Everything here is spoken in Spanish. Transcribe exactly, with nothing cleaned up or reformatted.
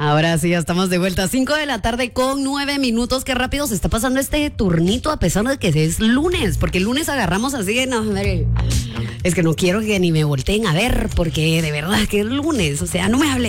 Ahora sí, ya estamos de vuelta. Cinco de la tarde con nueve minutos. Qué rápido se está pasando este turnito a pesar de que es lunes. Porque el lunes agarramos así de, no, hombre, es que no quiero que ni me volteen a ver porque de verdad que es lunes. O sea, no me hable.